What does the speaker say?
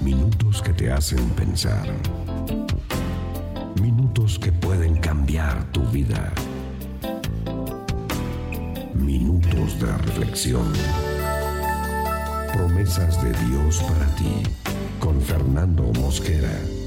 Minutos que te hacen pensar. Minutos que pueden cambiar tu vida. Minutos de reflexión. Promesas de Dios para ti. Con Fernando Mosquera.